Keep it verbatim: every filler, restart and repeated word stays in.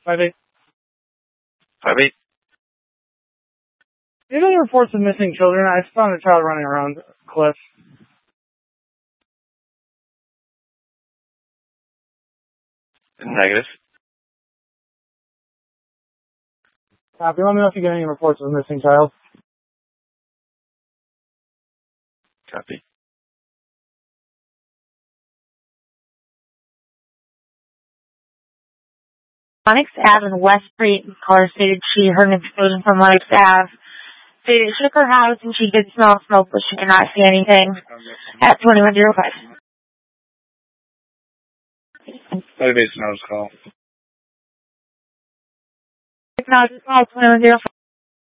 Five eight. Five eight. Do you have any reports of missing children? I found a child running around Cliff. Negative. Copy. Let me know if you get any reports of a missing child. Copy. Onyx Ave and West Street, caller stated she heard an explosion from Onyx Ave. Stated it shook her house and she did smell smoke, but she did not see anything. At twenty-one oh five. Five eight, nose call. Acknowledge call twenty-one oh five.